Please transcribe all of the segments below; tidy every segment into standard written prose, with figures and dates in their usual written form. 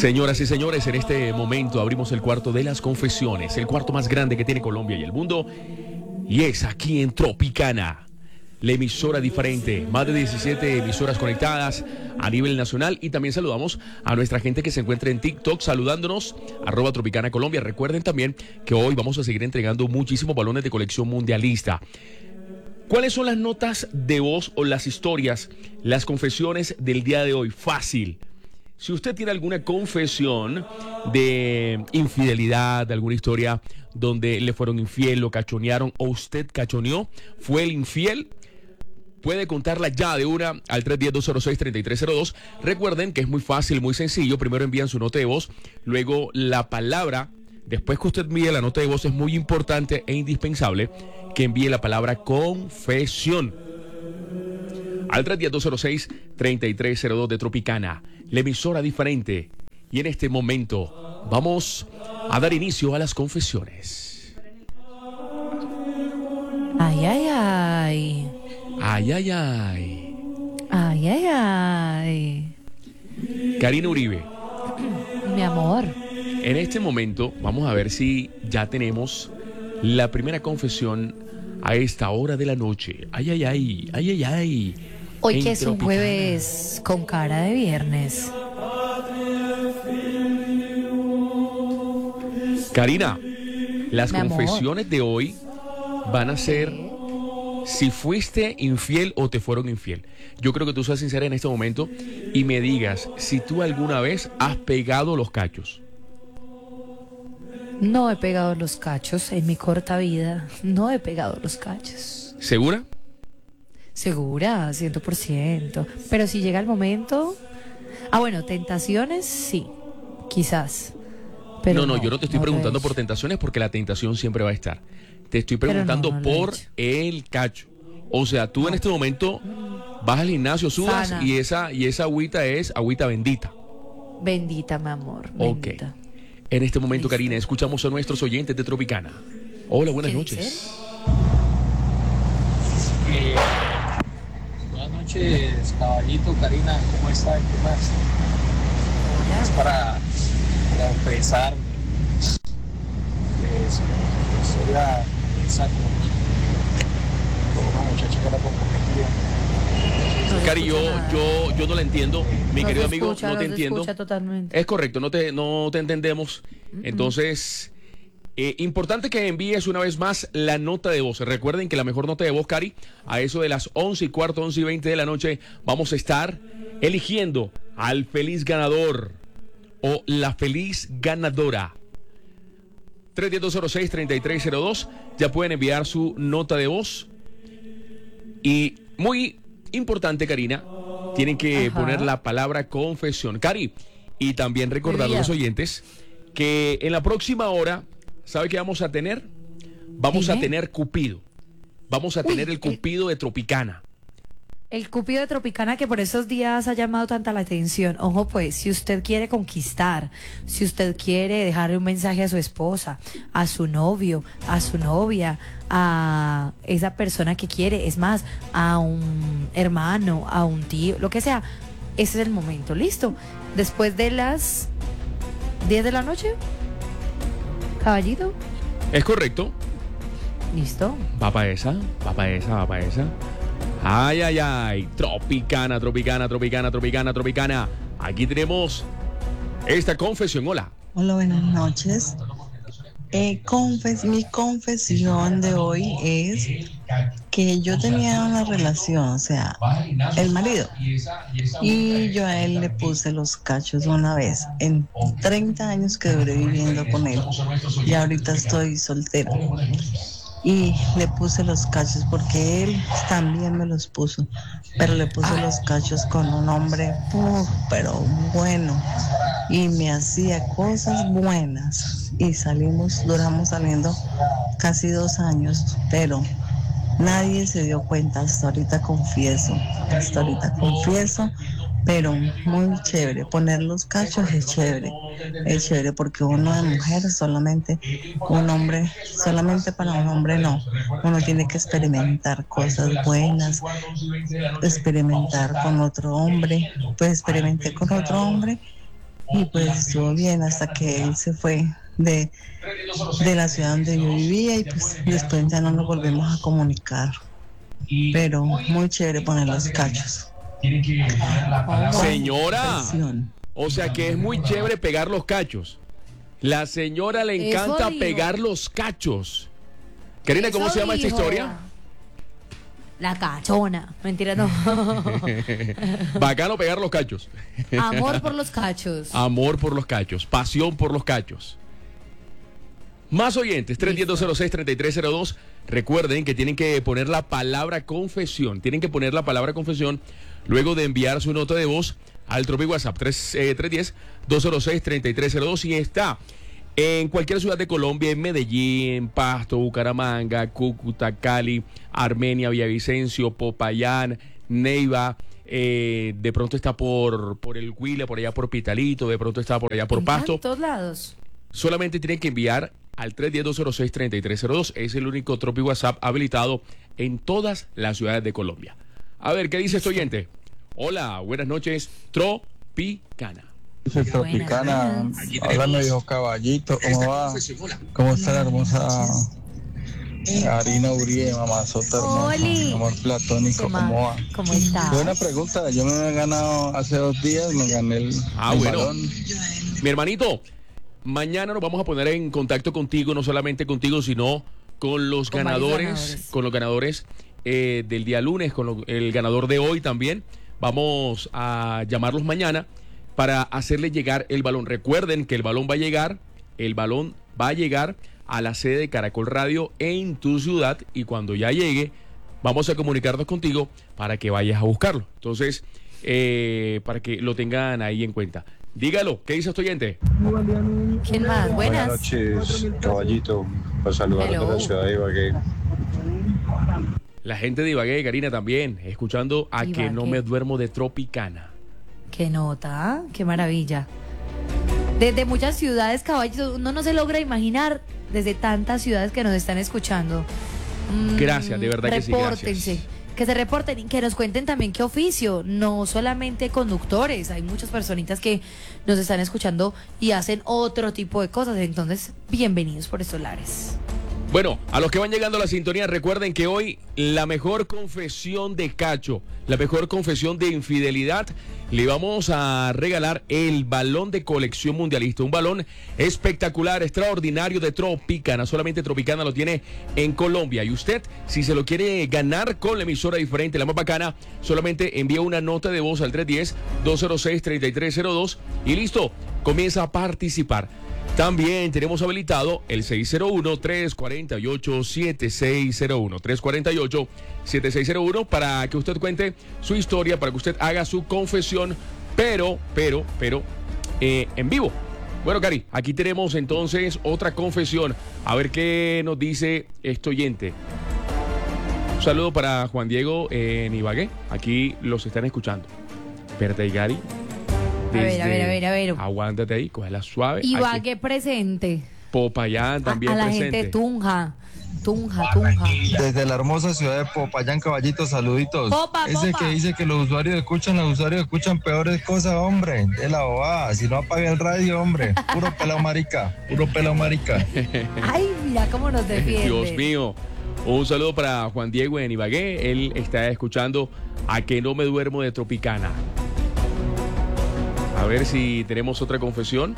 Señoras y señores, en este momento abrimos el cuarto de las confesiones, el cuarto más grande que tiene Colombia y el mundo, y es aquí en Tropicana, la emisora diferente, más de 17 emisoras conectadas a nivel nacional, y también saludamos a nuestra gente que se encuentra en TikTok saludándonos, @Tropicana Colombia. Recuerden también que hoy vamos a seguir entregando muchísimos balones de colección mundialista. ¿Cuáles son las notas de voz o las historias, las confesiones del día de hoy? Fácil. Si usted tiene alguna confesión de infidelidad, de alguna historia donde le fueron infiel, lo cachonearon o usted cachoneó, fue el infiel, puede contarla ya de una al 310-206-3302. Recuerden que es muy fácil, muy sencillo. Primero envían su nota de voz, luego la palabra. Después que usted envíe la nota de voz, es muy importante e indispensable que envíe la palabra confesión al 310-206-3302 de Tropicana, la emisora diferente. Y en este momento vamos a dar inicio a las confesiones. Ay, ay, ay. Ay, ay, ay. Ay, ay, ay. Karina Uribe, Mi amor. en este momento vamos a ver si ya tenemos la primera confesión a esta hora de la noche. Ay, ay, ay. Ay, ay, ay. Hoy En que es un Tropicana. jueves con cara de viernes. Karina, las Mi amor. confesiones de hoy van a ser si fuiste infiel o te fueron infiel. Yo creo que tú seas sincera en este momento y me digas si tú alguna vez has pegado los cachos. No he pegado los cachos en mi corta vida. No he pegado los cachos. ¿Segura? Segura, 100%. Pero si llega el momento... Ah, bueno, tentaciones, sí. Quizás. Pero No, yo no te estoy lo he preguntando hecho. por tentaciones porque la tentación siempre va a estar. Te estoy Pero preguntando no lo he por hecho. el cacho. O sea, tú en este momento vas al gimnasio, sudas Sana. y esa agüita es agüita bendita. Bendita, mi amor. Ok. Bendita. En este momento, Listo. Karina, escuchamos a nuestros oyentes de Tropicana. Hola, buenas ¿Qué noches. dicen? Buenas noches, caballito, Karina, ¿cómo está? ¿Qué más? Es para confesar que es una historia esa con una muchacha que era comprometida. No se Cari, escucha nada. yo no la entiendo. Mi No querido se amigo, escucha, no te se entiendo. escucha totalmente. Es correcto, no te entendemos. Entonces, importante que envíes una vez más la nota de voz. Recuerden que la mejor nota de voz, Cari, a eso de las 11:15, 11:20 de la noche, vamos a estar eligiendo al feliz ganador o la feliz ganadora. 310-206-3302. Ya pueden enviar su nota de voz. Y muy importante, Karina, tienen que Ajá. poner la palabra confesión. Cari, y también recordar a Vida. los oyentes que en la próxima hora, ¿sabe qué vamos a tener? Vamos a Dime. tener Cupido. Vamos a tener el Cupido de Tropicana. El Cupido de Tropicana que por esos días ha llamado tanta la atención. Ojo pues, si usted quiere conquistar, si usted quiere dejarle un mensaje a su esposa, a su novio, a su novia, a esa persona que quiere, es más, a un hermano, a un tío, lo que sea, ese es el momento, listo. Después de las 10 de la noche, caballito, ¿Es correcto? listo. Va para esa, va para esa, va para esa. Ay, ay, ay. Tropicana, Tropicana, Tropicana, Tropicana, Tropicana. Aquí tenemos esta confesión. Hola. Hola, buenas noches. Mi confesión de hoy es que yo tenía una relación, o sea, el marido, y yo a él le puse los cachos una vez en 30 años que duré viviendo con él, y ahorita estoy soltera. Y le puse los cachos porque él también me los puso, pero le puse los cachos con un hombre, pero bueno, y me hacía cosas buenas y duramos saliendo casi 2 años, pero nadie se dio cuenta. Hasta ahorita confieso, pero muy chévere. Poner los cachos es chévere porque uno de mujer solamente para un hombre no. Uno tiene que experimentar cosas buenas, experimentar con otro hombre. Pues experimenté con otro hombre Y pues estuvo bien hasta que él se fue de la ciudad donde yo vivía y pues después ya no nos volvimos a comunicar. Pero muy chévere poner los cachos. Señora, o sea que es muy chévere pegar los cachos. La señora le encanta pegar los cachos. Karina, ¿cómo se llama esta historia? La cachona. Mentira, no. Bacano pegar los cachos. Amor por los cachos. Amor por los cachos. Pasión por los cachos. Más oyentes, 310-206-3302. Recuerden que tienen que poner la palabra confesión. Tienen que poner la palabra confesión luego de enviar su nota de voz al Tropi WhatsApp 310-206-3302. Y está en cualquier ciudad de Colombia, en Medellín, Pasto, Bucaramanga, Cúcuta, Cali, Armenia, Villavicencio, Popayán, Neiva. De pronto está por el Huila, por allá por Pitalito, de pronto está por allá por Pasto. En todos lados. Solamente tienen que enviar al 310-206-3302. Es el único Tropi WhatsApp habilitado en todas las ciudades de Colombia. A ver, ¿qué dice este oyente? Hola, buenas noches, Tropicana. Dice Tropicana, hablando de hijo Caballito, ¿cómo va? ¿Cómo está la hermosa Karina Uribe, mamazota hermosa, amor platónico, ¿cómo va? ¿Cómo está? Buena pregunta, yo me he ganado hace 2 días, me gané el balón. Mi hermanito, mañana nos vamos a poner en contacto contigo, no solamente contigo, sino con los ganadores, con los ganadores del día lunes, con el ganador de hoy también. Vamos a llamarlos mañana para hacerle llegar el balón. Recuerden que el balón va a llegar a la sede de Caracol Radio en tu ciudad, y cuando ya llegue vamos a comunicarnos contigo para que vayas a buscarlo. Entonces, para que lo tengan ahí en cuenta. Dígalo, ¿qué dice este oyente? ¿Quién más? Buenas noches, Caballito. Para saludar a la ciudad de Ibagué. La gente de Ibagué, Karina, también, escuchando a Ibagué. Que no me duermo de Tropicana. Qué nota, qué maravilla. Desde muchas ciudades, Caballito, uno no se logra imaginar desde tantas ciudades que nos están escuchando. Gracias, de verdad que sí, repórtense. Que se reporten y que nos cuenten también qué oficio, no solamente conductores, hay muchas personitas que nos están escuchando y hacen otro tipo de cosas, entonces bienvenidos por estos lares. Bueno, a los que van llegando a la sintonía, recuerden que hoy la mejor confesión de cacho, la mejor confesión de infidelidad, le vamos a regalar el balón de colección mundialista, un balón espectacular, extraordinario de Tropicana. Solamente Tropicana lo tiene en Colombia, y usted, si se lo quiere ganar con la emisora diferente, la más bacana, solamente envía una nota de voz al 310-206-3302 y listo, comienza a participar. También tenemos habilitado el 601-348-7601, 348-7601, para que usted cuente su historia, para que usted haga su confesión, pero, en vivo. Bueno, Cari, aquí tenemos entonces otra confesión. A ver qué nos dice este oyente. Un saludo para Juan Diego en Ibagué. Aquí los están escuchando. Espérate, Gary. A ver. Aguántate ahí, cógela suave. Ibagué presente. Popayán también a la presente. Gente Tunja. Desde la hermosa ciudad de Popayán, Caballito, saluditos. Ese que dice que los usuarios escuchan peores cosas, hombre. De la bobada, si no apague el radio, hombre. Puro pelado marica. Ay, mira cómo nos defiende. Dios mío. Un saludo para Juan Diego en Ibagué. Él está escuchando A Que No Me Duermo de Tropicana. A ver si tenemos otra confesión.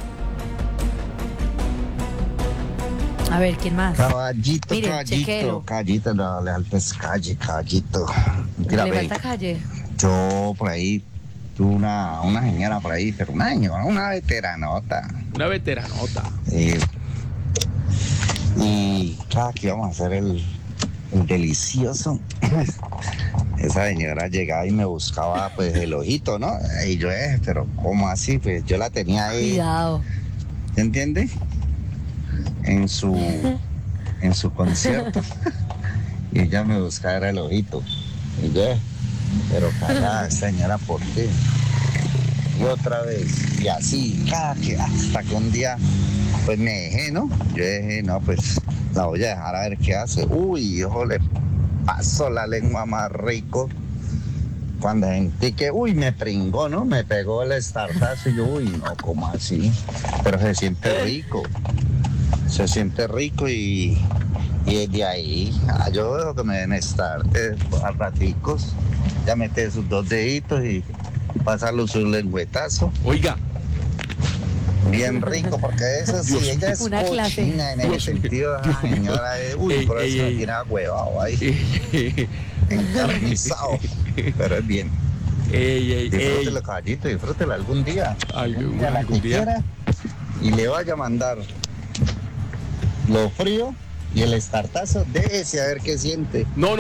A ver, ¿quién más? Caballito, Mire, caballito, no le faltes calle, caballito. Mira, le falta calle. Yo por ahí tuve una señora por ahí, pero una veteranota. Una veteranota. Y claro, que íbamos a hacer el delicioso. Esa señora llegaba y me buscaba pues el ojito, ¿no? Y yo, pero ¿cómo así? Pues yo la tenía ahí. Cuidado. ¿Se entiende? En su concierto. Y ella me buscaba el ojito. Y yo, pero callada, señora, ¿por qué? Y otra vez. Y así, hasta que un día pues me dejé, ¿no? Yo dije, no, pues la voy a dejar a ver qué hace. Uy, hijo, le pasó la lengua más rico. cuando sentí que, me pringó, ¿no? Me pegó el estartazo y yo, no, ¿cómo así? Pero se siente rico y desde ahí, yo veo que me den estarte a raticos, ya mete sus 2 deditos y pasarlo su lengüetazo. Oiga. Bien rico, porque eso sí, ella es una cochina en ese sentido, la señora, por eso me tiene ahuevado ahí, encarnizado, pero es bien. Disfrútelo, caballito, disfrútelo algún día. Algún día. Quiera, y le vaya a mandar lo frío y el estartazo, déjese a ver qué siente. No.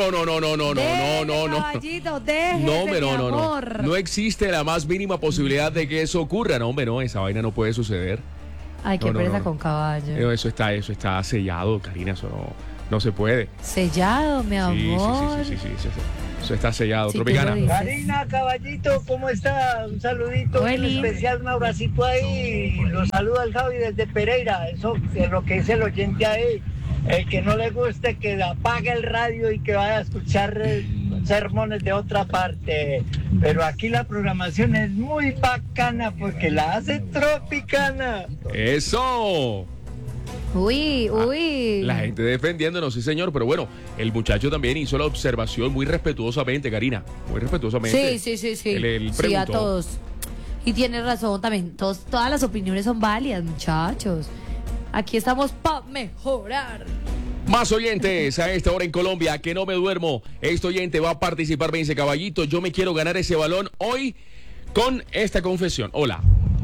Caballito, déjese, No. No existe la más mínima posibilidad de que eso ocurra. No, hombre, no, esa vaina no puede suceder. Ay, qué pereza con caballo. Eso está sellado, Karina, eso no se puede. Sellado, mi amor. Sí. Eso está sellado. Sí, Tropicana. Karina, caballito, ¿cómo está? Un saludito, un especial, un abracito ahí. Lo saluda el Javi desde Pereira. Eso es lo que dice el oyente ahí. El que no le guste, que apague el radio y que vaya a escuchar sermones de otra parte. Pero aquí la programación es muy bacana porque la hace Tropicana. ¡Eso! Uy. La gente defendiéndonos, sí, señor. Pero bueno, el muchacho también hizo la observación muy respetuosamente, Karina. Muy respetuosamente. Sí. Él Sí, a preguntó. todos. Y tiene razón también. Todas las opiniones son válidas, muchachos. Aquí estamos para mejorar. Más oyentes a esta hora en Colombia, que no me duermo. Este oyente va a participar, me dice, caballito, yo me quiero ganar ese balón hoy con esta confesión. Hola.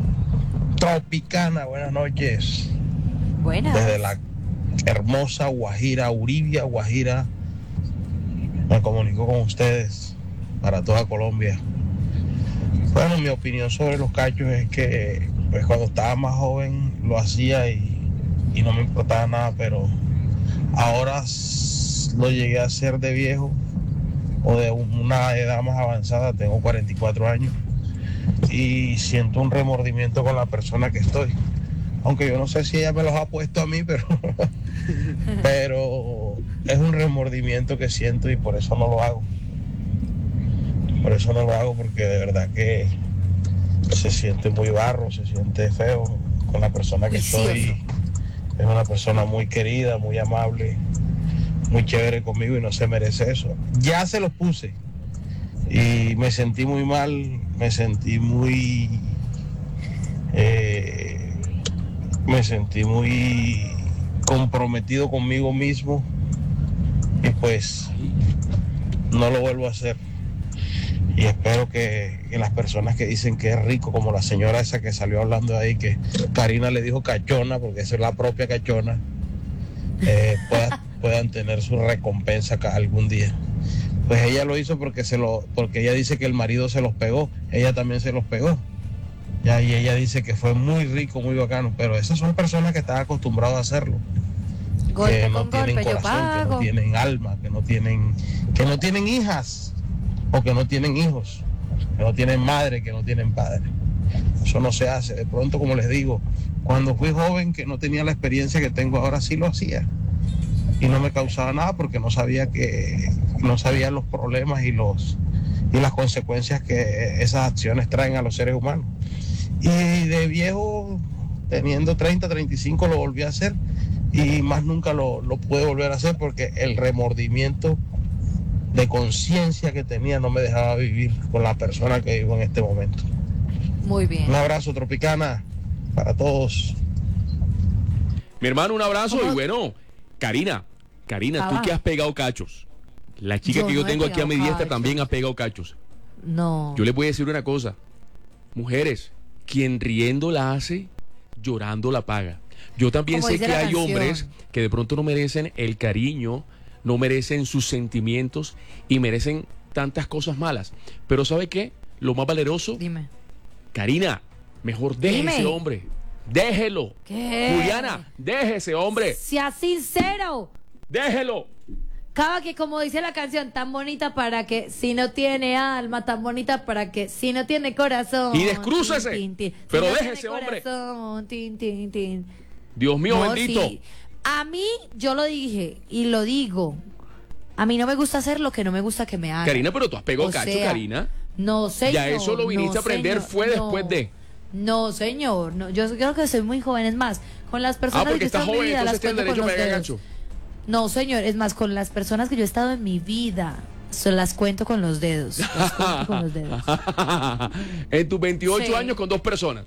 Tropicana, buenas noches. Buenas. Desde la hermosa Guajira, Uribia, Guajira, me comunico con ustedes para toda Colombia. Bueno, mi opinión sobre los cachos es que pues cuando estaba más joven lo hacía y no me importaba nada, pero ahora lo llegué a hacer de viejo o de una edad más avanzada, tengo 44 años y siento un remordimiento con la persona que estoy. Aunque yo no sé si ella me los ha puesto a mí, pero es un remordimiento que siento y por eso no lo hago. Por eso no lo hago, porque de verdad que se siente muy barro, se siente feo con la persona que estoy. Es una persona muy querida, muy amable, muy chévere conmigo y no se merece eso. Ya se los puse y me sentí muy mal, me sentí muy comprometido conmigo mismo y pues no lo vuelvo a hacer. Y espero que las personas que dicen que es rico, como la señora esa que salió hablando ahí, que Karina le dijo cachona, porque esa es la propia cachona, puedan tener su recompensa algún día. Pues ella lo hizo porque ella dice que el marido se los pegó, ella también se los pegó. Ya, y ella dice que fue muy rico, muy bacano, pero esas son personas que están acostumbradas a hacerlo. Golpe que no con tienen golpe, yo corazón, que no pago. tienen alma, que no tienen hijas o que no tienen hijos, que no tienen madre, que no tienen padre. Eso no se hace. De pronto, como les digo, cuando fui joven, que no tenía la experiencia que tengo ahora, sí lo hacía y no me causaba nada porque no sabía los problemas y las consecuencias que esas acciones traen a los seres humanos. Y de viejo, teniendo 30, 35, lo volví a hacer y más nunca lo pude volver a hacer porque el remordimiento de conciencia que tenía no me dejaba vivir con la persona que vivo en este momento. Muy bien. Un abrazo, Tropicana, para todos. Mi hermano, un abrazo. ¿Cómo? Y bueno, Karina, tú que has pegado cachos. La chica Yo que yo no he tengo aquí a mi pegado diestra cachos. también ha pegado cachos. No. Yo les voy a decir una cosa. Mujeres, quien riendo la hace, llorando la paga. Yo también Como sé dice que la hay canción. hombres que de pronto no merecen el cariño, no merecen sus sentimientos y merecen tantas cosas malas. Pero ¿sabe qué? Lo más valeroso, Dime. Karina, mejor deje Dime. ese hombre. Déjelo. ¿Qué? Juliana, deje ese hombre. Sea sincero. Déjelo. Cada que, como dice la canción, tan bonita para que si no tiene alma, tan bonita para que si no tiene corazón. Y descrúcese. Tin, tin, tin. Pero no deje tiene ese hombre. corazón, tin, tin, tin. Dios mío No, bendito. sí. A mí, yo lo dije y lo digo. A mí no me gusta hacer lo que no me gusta que me hagan. Karina, pero tú has pegado O cacho, sea, Karina. No, señor. Ya eso lo viniste a aprender, señor, fue después de. No, señor. No, yo creo que soy muy joven. Es más, con las personas que Porque yo he estás estado en mi joven, vida, las entonces tienes cuento con derecho a los pegar dedos. gacho. No, señor. Es más, con las personas que yo he estado en mi vida, se las cuento con los dedos. Las cuento con los dedos. En tus 28 Sí. años con 2 personas.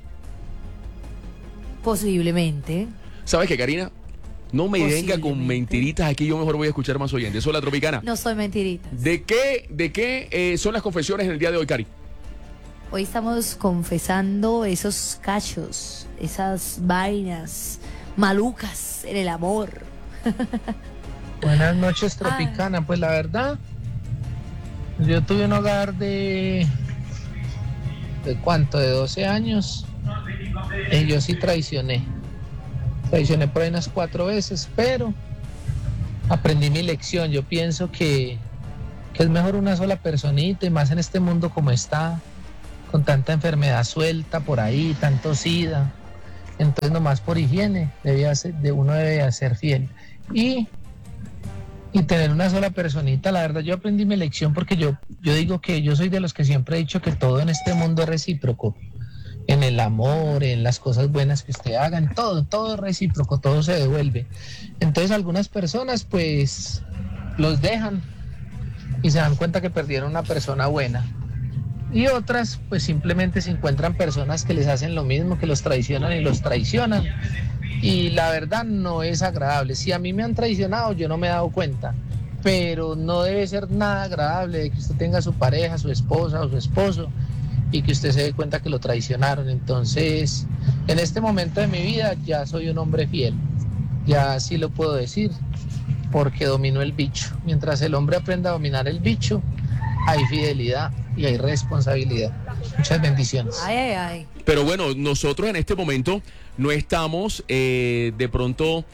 Posiblemente. ¿Sabes qué, Karina? No me venga con Posiblemente. mentiritas aquí, yo mejor voy a escuchar más oyentes. Eso es La Tropicana. No soy mentirita. ¿De qué son las confesiones en el día de hoy, Cari? Hoy estamos confesando esos cachos, esas vainas malucas en el amor. Buenas noches, Tropicana. Pues la verdad, yo tuve un hogar ¿de cuánto? De 12 años. Y yo sí traicioné. Traicioné por ahí unas 4 veces, pero aprendí mi lección. Yo pienso que es mejor una sola personita, y más en este mundo como está, con tanta enfermedad suelta por ahí, tanto SIDA. Entonces nomás por higiene uno debe ser fiel. Y tener una sola personita. La verdad, yo aprendí mi lección, porque yo digo que yo soy de los que siempre he dicho que todo en este mundo es recíproco. En el amor, en las cosas buenas que usted haga, en todo es recíproco, todo se devuelve. Entonces algunas personas pues los dejan y se dan cuenta que perdieron una persona buena. Y otras pues simplemente se encuentran personas que les hacen lo mismo, que los traicionan y los traicionan. Y la verdad no es agradable. Si a mí me han traicionado, yo no me he dado cuenta. Pero no debe ser nada agradable de que usted tenga a su pareja, su esposa o su esposo, y que usted se dé cuenta que lo traicionaron. Entonces, en este momento de mi vida ya soy un hombre fiel. Ya sí lo puedo decir, porque domino el bicho. Mientras el hombre aprenda a dominar el bicho, hay fidelidad y hay responsabilidad. Muchas bendiciones. Ay, ay, ay. Pero bueno, nosotros en este momento no estamos de pronto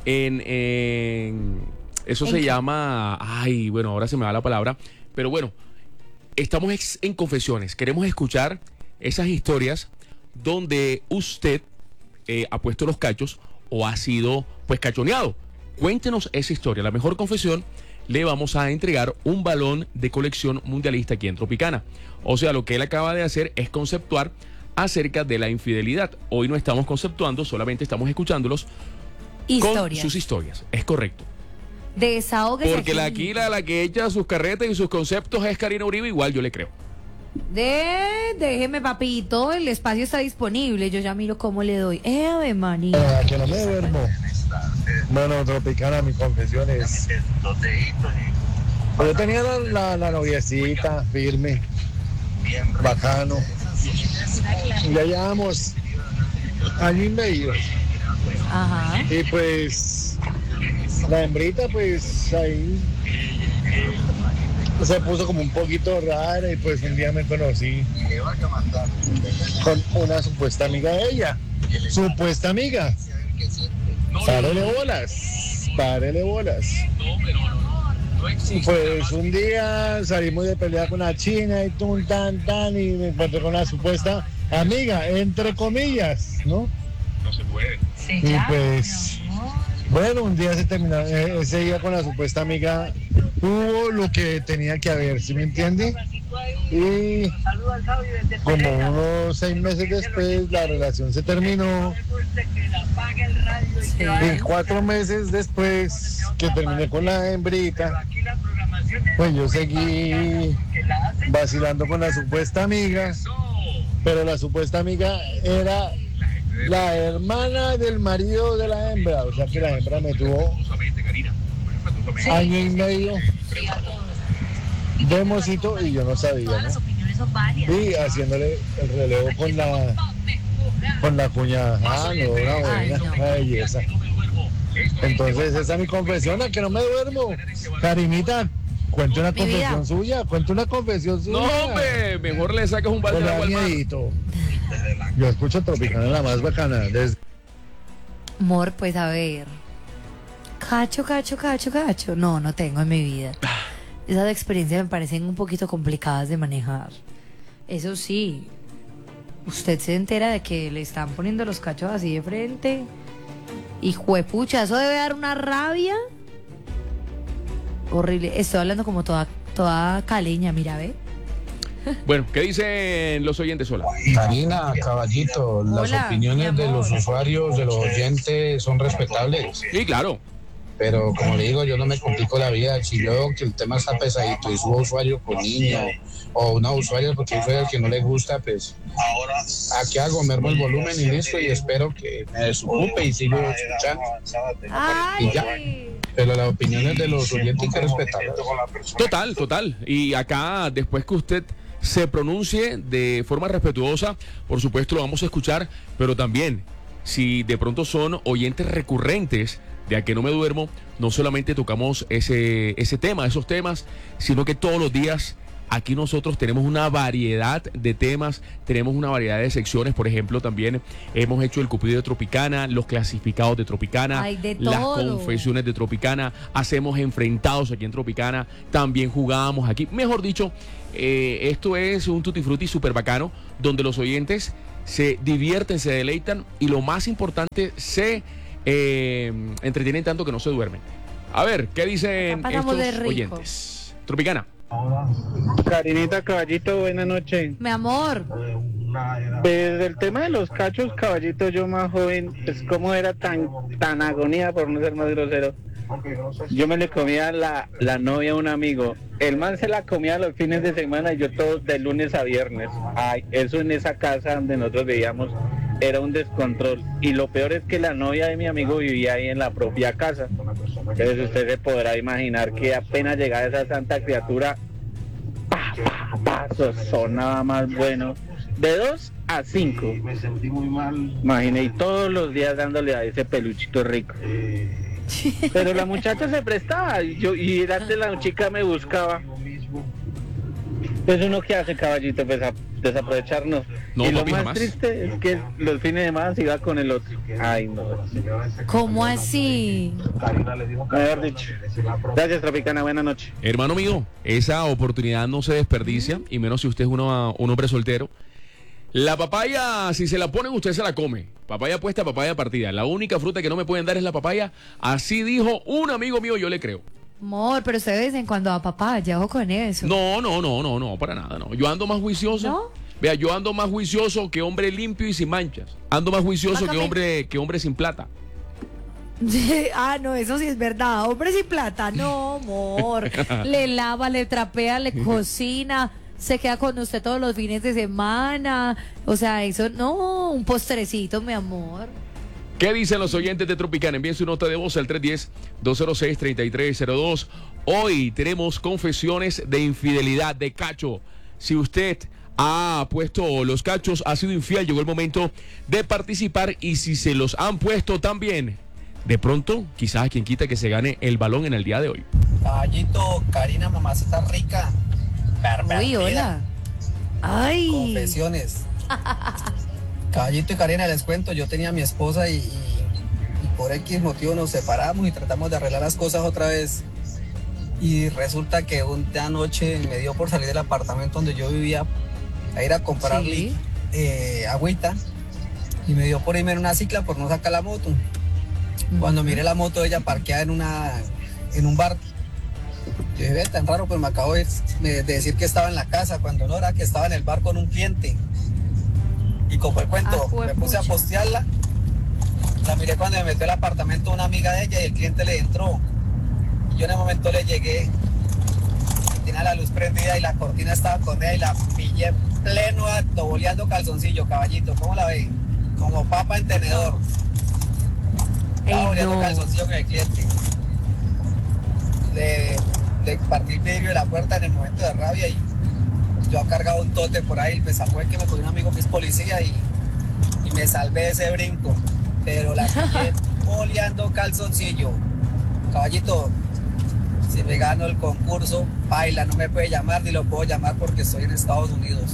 en eso se llama, ay, bueno, ahora se me va la palabra, pero bueno, estamos en confesiones. Queremos escuchar esas historias donde usted ha puesto los cachos o ha sido pues cachoneado. Cuéntenos esa historia. La mejor confesión, le vamos a entregar un balón de colección mundialista aquí en Tropicana. O sea, lo que él acaba de hacer es conceptuar acerca de la infidelidad. Hoy no estamos conceptuando, solamente estamos escuchándolos con sus historias. Es correcto. Desahógese. Porque la que echa sus carretas y sus conceptos es Karina Uribe, igual yo le creo. Déjeme, papito, el espacio está disponible. Yo ya miro cómo le doy. Ave María. Que no me duermo. Bueno, Tropicana, mi confesión es... Pues yo tenía la noviecita firme, bacano. Ya llevamos año y medio. Ajá. Y pues la hembrita pues ahí se puso como un poquito rara, y pues un día me conocí con una supuesta amiga de ella. Supuesta amiga. Párele bolas. Pues un día salimos de pelea con la china y y me encontré con la supuesta amiga, entre comillas, ¿no? No se puede. Y pues, bueno, un día se terminó, ese día con la supuesta amiga hubo lo que tenía que haber, ¿sí me entiende? Y como unos 6 meses después la relación se terminó. Y 4 meses después que terminé con la hembrita, pues yo seguí vacilando con la supuesta amiga, pero la supuesta amiga era la hermana del marido de la hembra, o sea que la hembra me tuvo año y medio de mocito y yo no sabía, ¿no? Y haciéndole el relevo con la cuñada. Ah, no, una belleza. Entonces esa es mi confesión, a que no me duermo. Karinita, cuente una confesión suya, No, hombre, mejor le sacas un balde de agua al mar. Yo escucho Tropicana, la más bacana. Amor, pues a ver. Cacho. No tengo en mi vida. Esas experiencias me parecen un poquito complicadas de manejar. Eso sí, usted se entera de que le están poniendo los cachos así de frente. Y juepucha, eso debe dar una rabia horrible. Estoy hablando como toda caleña, mira, ve. Bueno, ¿qué dicen los oyentes? Hola. Karina, Caballito, las Hola, opiniones mi de amor. los usuarios, de los oyentes son respetables. Sí, claro. Pero como le digo, yo no me complico la vida. Si yo veo que el tema está pesadito y subo usuario con niño o una usuaria porque hay usuarios que no le gusta, pues aquí hago, mermo el volumen y listo y espero que me desocupe y sigo escuchando. Y ya. Pero las opiniones de los oyentes hay que respetarlas. Total. Y acá, después que usted se pronuncie de forma respetuosa, por supuesto lo vamos a escuchar, pero también, si de pronto son oyentes recurrentes de A Que No Me Duermo, no solamente tocamos ese tema, esos temas, sino que todos los días aquí nosotros tenemos una variedad de temas, tenemos una variedad de secciones. Por ejemplo, también hemos hecho el Cupido de Tropicana, los clasificados de Tropicana, Ay, de las todo. confesiones de Tropicana, hacemos enfrentados aquí en Tropicana, también jugamos aquí. Mejor dicho, esto es un tutti frutti súper bacano, donde los oyentes se divierten, se deleitan y lo más importante, se entretienen tanto que no se duermen. A ver, ¿qué dicen Acá pasamos de estos rico. oyentes? Tropicana. Karinita, Caballito, buenas noches. Mi amor. Desde el tema de los cachos, Caballito, yo más joven, pues cómo era tan agonía, por no ser más grosero. Yo me le comía la novia a un amigo. El man se la comía los fines de semana y yo todos de lunes a viernes. Ay, eso en esa casa donde nosotros vivíamos era un descontrol. Y lo peor es que la novia de mi amigo vivía ahí en la propia casa. Entonces usted se podrá imaginar que apenas llegaba esa santa criatura, eso sonaba más bueno. De 2 a 5. Me sentí muy mal. Imaginé, y todos los días dándole a ese peluchito rico. Pero la muchacha se prestaba y antes la chica me buscaba. Pues uno que hace, Caballito, pues desaprovecharnos. No, y lo papi, más jamás. triste es que los fines de semana se iba con el otro. Ay, no. ¿Cómo así? Mejor dicho. Gracias, Tropicana, buena noche. Hermano mío, esa oportunidad no se desperdicia, y menos si usted es un hombre soltero. La papaya, si se la ponen, usted se la come. Papaya puesta, papaya partida. La única fruta que no me pueden dar es la papaya. Así dijo un amigo mío, yo le creo. Amor, pero ustedes dicen cuando a papaya, ojo con eso. No, para nada, no. Yo ando más juicioso. ¿No? Vea, yo ando más juicioso que hombre limpio y sin manchas. Ando más juicioso que hombre sin plata. Ah, no, eso sí es verdad. Hombre sin plata, no, amor. Le lava, le trapea, le cocina, se queda con usted todos los fines de semana. O sea, eso no, un postrecito, mi amor. ¿Qué dicen los oyentes de Tropicana? Envíen su nota de voz al 310-206-3302. Hoy tenemos confesiones de infidelidad, de cacho. Si usted ha puesto los cachos, ha sido infiel, llegó el momento de participar. Y si se los han puesto también, de pronto, quizás quien quita que se gane el balón en el día de hoy. Caballito, Karina, mamacita rica. Uy, hola. Ay. Confesiones. Caballito y Karina, les cuento, yo tenía a mi esposa y por X motivo nos separamos y tratamos de arreglar las cosas otra vez. Y resulta que una noche me dio por salir del apartamento donde yo vivía a ir a comprar agüita, y me dio por irme en una cicla por no sacar la moto. Cuando miré la moto de ella parqueada en un bar, yo dije, tan raro, pues me acabo de decir que estaba en la casa, cuando no, era que estaba en el bar con un cliente. Y como el cuento, me puse a postearla, la miré cuando me metió al apartamento una amiga de ella y el cliente le entró. Y yo en el momento le llegué, tenía la luz prendida y la cortina estaba con ella y la pillé en pleno acto, boleando calzoncillo, Caballito. ¿Cómo la ve? Como papa en tenedor. Estaba boleando calzoncillo con el cliente. Le partí el vidrio de la puerta en el momento de rabia y yo he cargado un tote por ahí, me salvó el que me cogió un amigo que es policía y me salvé de ese brinco, pero la pillé boleando calzoncillo. Caballito, si me gano el concurso, baila, no me puede llamar ni lo puedo llamar porque estoy en Estados Unidos.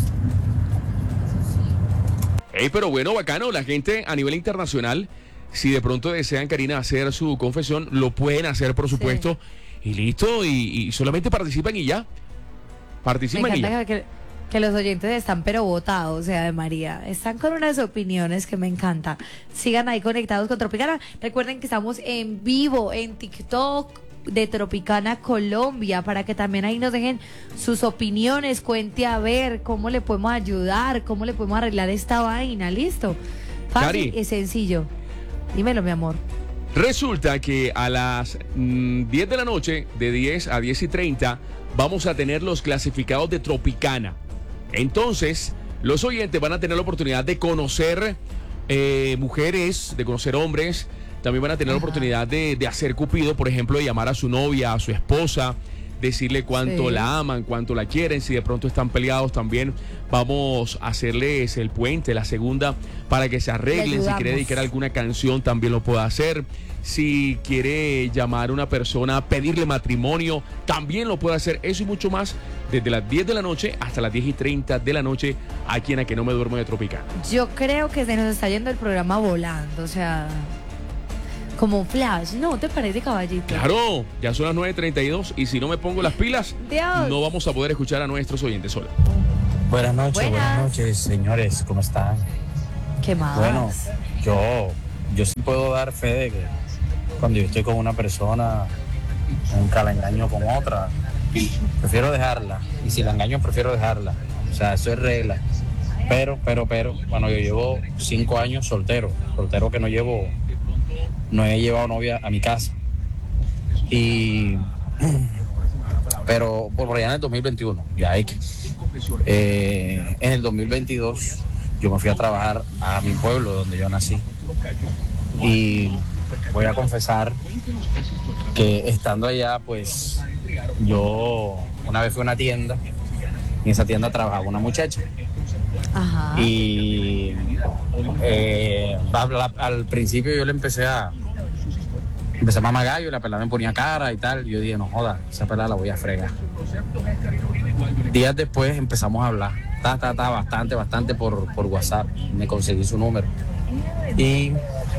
Pero bueno, bacano, la gente a nivel internacional, si de pronto desean, Karina, hacer su confesión, lo pueden hacer, por supuesto, y listo, y solamente participan y ya. Participan y ya. Me encanta que los oyentes están pero votados, o sea, de María. Están con unas opiniones que me encantan. Sigan ahí conectados con Tropicana. Recuerden que estamos en vivo en TikTok, de Tropicana Colombia, para que también ahí nos dejen sus opiniones, cuente a ver cómo le podemos ayudar, cómo le podemos arreglar esta vaina, listo. Fácil y sencillo. Dímelo, mi amor. Resulta que a las 10 de la noche, de 10 a 10:30, vamos a tener los clasificados de Tropicana. Entonces, los oyentes van a tener la oportunidad de conocer mujeres, de conocer hombres. También van a tener la oportunidad de hacer cupido, por ejemplo, de llamar a su novia, a su esposa, decirle cuánto la aman, cuánto la quieren. Si de pronto están peleados, también vamos a hacerles el puente, la segunda, para que se arreglen. Si quiere dedicar alguna canción, también lo puede hacer. Si quiere llamar a una persona, pedirle matrimonio, también lo puede hacer. Eso y mucho más, desde las 10 de la noche hasta las 10:30 de la noche, aquí en A Que No Me Duermo de Tropicana. Yo creo que se nos está yendo el programa volando, o sea, como un flash, ¿no te parece, caballito? Claro, ya son las 9:32 y si no me pongo las pilas, Dios, no vamos a poder escuchar a nuestros oyentes solos. Buenas noches, señores, ¿cómo están? ¿Qué más? Bueno, yo sí puedo dar fe de que cuando yo estoy con una persona, nunca la engaño con otra, prefiero dejarla, y si la engaño prefiero dejarla, o sea, eso es regla. Pero, bueno, yo llevo 5 años soltero que no he llevado novia a mi casa. Pero por allá en el 2021, ya en el 2022 yo me fui a trabajar a mi pueblo donde yo nací. Y voy a confesar que estando allá, pues yo una vez fui a una tienda y en esa tienda trabajaba una muchacha. Ajá. Y al principio yo le empecé a mamar gallo y la pelada me ponía cara y tal. Y yo dije, no joda, esa pelada la voy a fregar. Días después empezamos a hablar, bastante por WhatsApp. Me conseguí su número y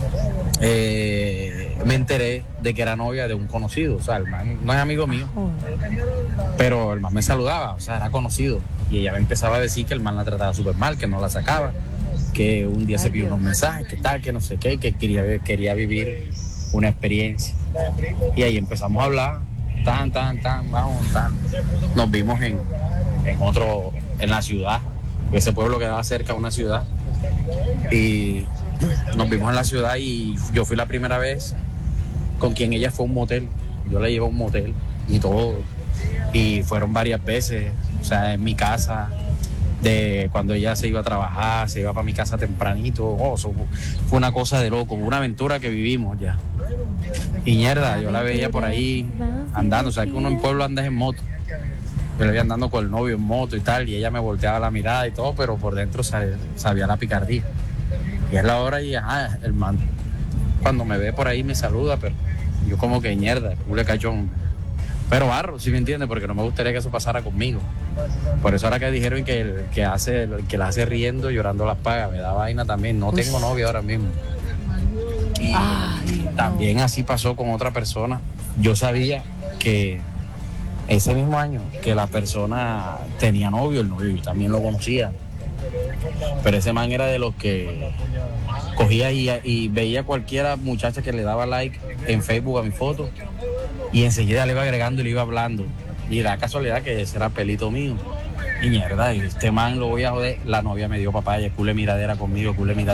me enteré de que era novia de un conocido. O sea, el man no es amigo mío, pero el man me saludaba, o sea, era conocido. Y ella me empezaba a decir que el man la trataba súper mal, que no la sacaba, que un día se pidió unos mensajes, que tal, que no sé qué, que quería vivir una experiencia. Y ahí empezamos a hablar, vamos. Nos vimos en la ciudad, ese pueblo quedaba cerca de una ciudad. Y nos vimos en la ciudad y yo fui la primera vez con quien ella fue a un motel. Yo la llevé a un motel y todo. Y fueron varias veces, o sea, en mi casa, de cuando ella se iba a trabajar, se iba para mi casa tempranito. Fue una cosa de loco, una aventura que vivimos ya. Y mierda, yo la veía por ahí andando, o sea, que uno en pueblo anda en moto. Yo la veía andando con el novio en moto y tal, y ella me volteaba la mirada y todo, pero por dentro sabía la picardía. Y es la hora y el man cuando me ve por ahí me saluda, pero yo como que mierda, cule cachón. Pero barro, ¿sí me entiendes? Porque no me gustaría que eso pasara conmigo. Por eso ahora que dijeron que el que la hace riendo, llorando las paga, me da vaina también. No tengo novia ahora mismo. Y también así pasó con otra persona. Yo sabía que ese mismo año que la persona tenía novio, el novio yo también lo conocía. Pero ese man era de los que cogía y veía cualquiera muchacha que le daba like en Facebook a mi foto y enseguida le iba agregando y le iba hablando. Y la casualidad que ese era pelito mío. Y mierda, y este man lo voy a joder. La novia me dio papaya, cule miradera conmigo,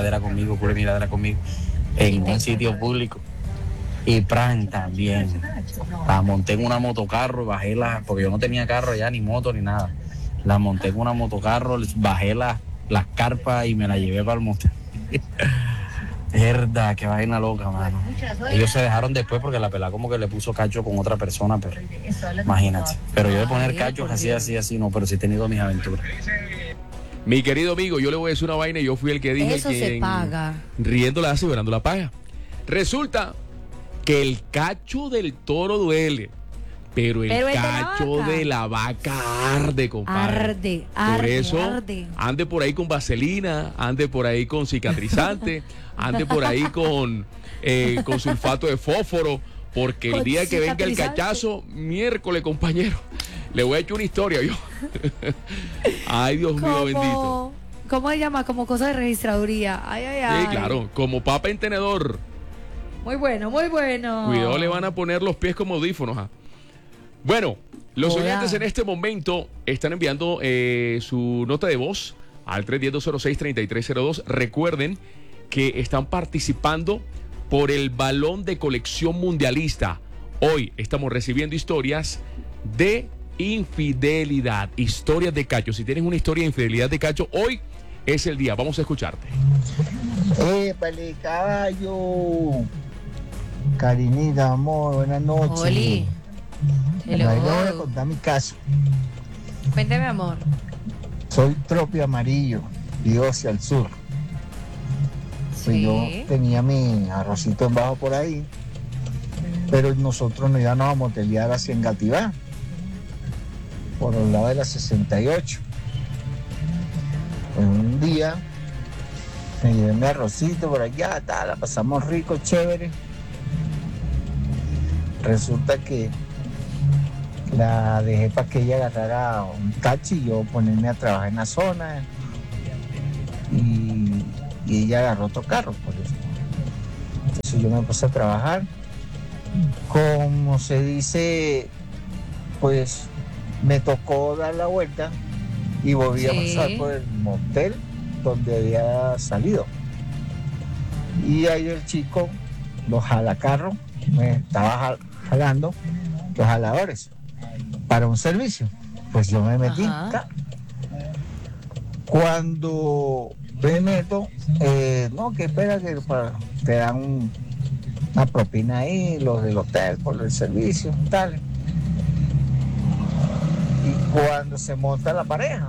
en un sitio público. Y pran también. La monté en una motocarro, porque yo no tenía carro ya, ni moto, ni nada. La monté en una motocarro, bajé las carpas y me la llevé para el motel. Verdad, qué vaina loca, mano. Ellos se dejaron después porque la pelada como que le puso cacho con otra persona, pero imagínate. Pero yo de poner cachos así, no, pero sí he tenido mis aventuras. Mi querido amigo, yo le voy a decir una vaina y yo fui el que dije eso que se paga. Riendo la hace, llorando la paga. Resulta que el cacho del toro duele, pero el cacho de la vaca arde, compadre. Arde. Por eso, ande por ahí con vaselina, ande por ahí con cicatrizante, ande por ahí con sulfato de fósforo, porque el día que venga el cachazo, miércoles, compañero, le voy a echar una historia yo. Ay, Dios mío, bendito. ¿Cómo se llama? Como cosa de registraduría. Ay. Sí, claro, como papa en tenedor. Muy bueno, muy bueno. Cuidado, le van a poner los pies como audífonos. Bueno, los oyentes en este momento están enviando su nota de voz al 310-206-3302. Recuerden que están participando por el balón de colección mundialista. Hoy estamos recibiendo historias de infidelidad, historias de cacho. Si tienes una historia de infidelidad de cacho, hoy es el día. Vamos a escucharte. ¡Épale, caballo! Karinita, amor, buenas noches. Oli. Ahí le voy a contar mi caso. Cuéntame, amor. Soy Tropi Amarillo, vivo hacia el sur. Pues yo tenía mi arrocito en bajo por ahí, pero nosotros nos íbamos a motelear hacia Engativá, por el lado de la 68. Pues un día me llevé mi arrocito por allá, la pasamos rico, chévere. Resulta que la dejé para que ella agarrara un taxi y yo ponerme a trabajar en la zona, y ella agarró otro carro, por eso. Entonces yo me puse a trabajar. Como se dice, pues me tocó dar la vuelta y volví a pasar por el motel donde había salido. Y ahí el chico, los jalacarros, me estaba jalando los jaladores para un servicio. Pues yo me metí. Cuando me meto, no, que espera que te dan una propina ahí, los del hotel, por el servicio, tal. Y cuando se monta la pareja,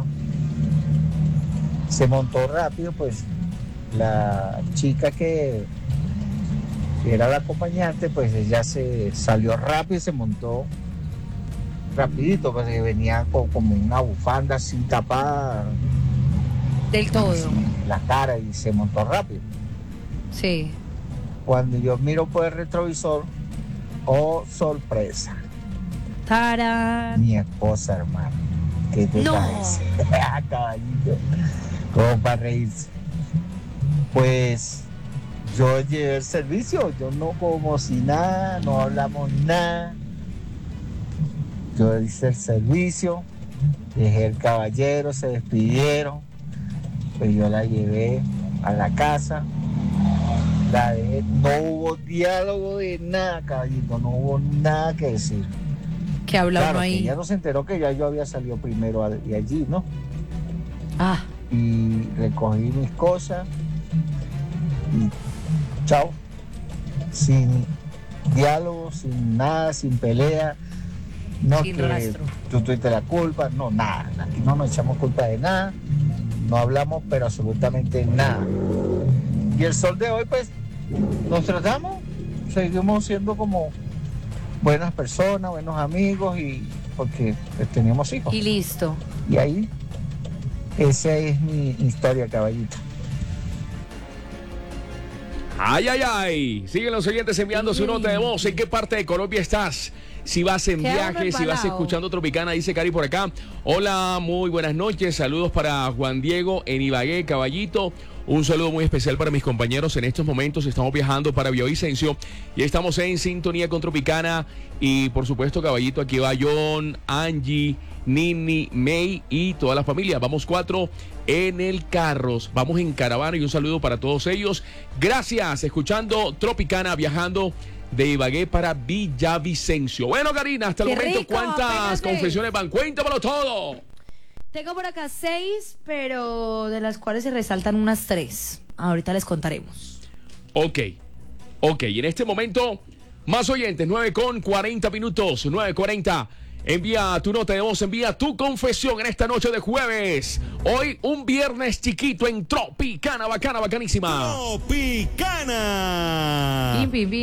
se montó rápido, pues la chica que era la acompañante, pues ella se salió rápido y se montó rapidito, pues venía como una bufanda así tapada del todo la cara, y se montó rápido. Sí. Cuando yo miro por el retrovisor, oh sorpresa, ¡tarán! Mi esposa, hermano. ¿Qué te parece? Caballito, como para reírse. Pues yo llevé el servicio, yo no como si nada, no hablamos nada. Yo hice el servicio, dejé el caballero, se despidieron, pues yo la llevé a la casa, la dejé, no hubo diálogo de nada, caballito, no hubo nada que decir. ¿Qué hablaba claro, ahí? Ella no se enteró que ya yo había salido primero de allí, ¿no? Ah. Y recogí mis cosas y chao, sin diálogo, sin nada, sin pelea. No, sin que rastro. Tú tuviste la culpa, no, nada. Aquí no nos echamos culpa de nada, no hablamos, pero absolutamente nada. Y el sol de hoy, pues, nos tratamos, seguimos siendo como buenas personas, buenos amigos, y porque pues, teníamos hijos. Y listo. Y ahí, esa es mi historia, caballito. Ay, ay, ay. Siguen los oyentes enviando su nota de voz. ¿En qué parte de Colombia estás? Si vas en viaje, si vas escuchando Tropicana, dice Cari por acá. Hola, muy buenas noches. Saludos para Juan Diego en Ibagué, Caballito. Un saludo muy especial para mis compañeros. En estos momentos estamos viajando para Villavicencio y estamos en sintonía con Tropicana. Y por supuesto, Caballito, aquí va John, Angie, Nini, May y toda la familia. Vamos 4 en el carro. Vamos en caravana y un saludo para todos ellos. Gracias, escuchando Tropicana, viajando de Ibagué para Villavicencio. Bueno, Karina, hasta el momento, rico, ¿cuántas confesiones van? Cuéntamelo todo. Tengo por acá 6, pero de las cuales se resaltan unas 3. Ahorita les contaremos. Ok, y en este momento, más oyentes, 9:40 minutos, 9:40. Envía tu nota de voz, envía tu confesión en esta noche de jueves. Hoy un viernes chiquito en Tropicana, bacana, bacanísima. Tropicana.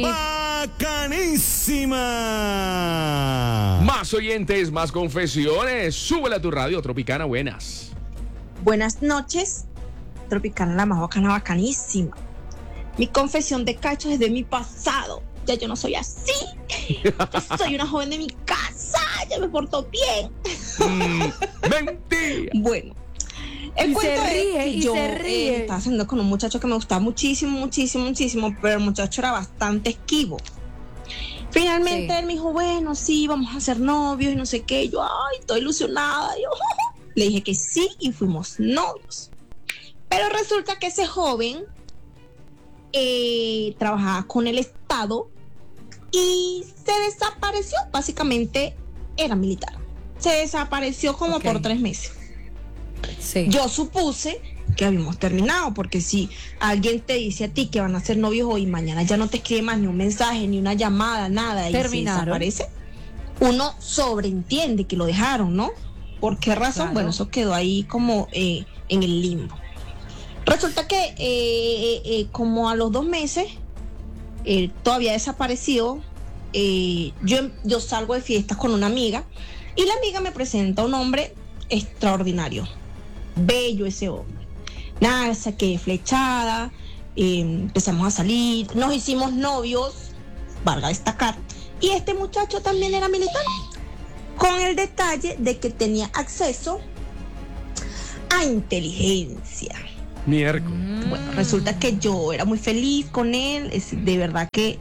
Bacanísima. Más oyentes, más confesiones. Súbele a tu radio, Tropicana, buenas. Buenas noches, Tropicana, la más bacana, bacanísima. Mi confesión de cacho es de mi pasado. Ya yo no soy así. Yo soy una joven de mi casa. Ya me porto bien. Mentira. Bueno, El cuento es que yo estaba haciendo con un muchacho que me gustaba muchísimo, pero el muchacho era bastante esquivo. Finalmente él me dijo, bueno, sí, vamos a ser novios y no sé qué. Y yo, ay, estoy ilusionada. Yo le dije que sí y fuimos novios. Pero resulta que ese joven trabajaba con el Estado y se desapareció. Básicamente era militar. Se desapareció como por 3 meses. Sí. Yo supuse que habíamos terminado, porque si alguien te dice a ti que van a ser novios hoy y mañana ya no te escribe más ni un mensaje, ni una llamada, nada, y se desaparece, uno sobreentiende que lo dejaron, ¿no? ¿Por qué razón? Claro. Bueno, eso quedó ahí como en el limbo. Resulta que como a los 2 meses todavía desaparecido. Yo salgo de fiestas con una amiga y la amiga me presenta un hombre extraordinario, bello ese hombre. Nada, saqué flechada, empezamos a salir, nos hicimos novios, valga destacar, y este muchacho también era militar, con el detalle de que tenía acceso a inteligencia. Miércoles. Bueno, resulta que yo era muy feliz con él, de verdad que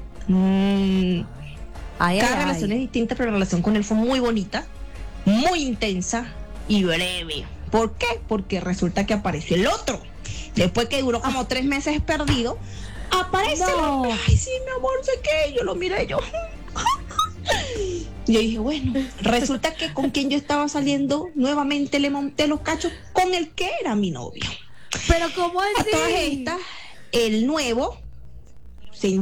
cada relación es distinta, pero la relación con él fue muy bonita, muy intensa y breve. ¿Por qué? Porque resulta que apareció el otro. Después que duró como 3 meses perdido, aparece el hombre. Ay, sí, mi amor, sé qué. Yo lo miré, yo dije, bueno, resulta que con quien yo estaba saliendo, nuevamente le monté los cachos con el que era mi novio. Pero ¿cómo así? A todas estas, el nuevo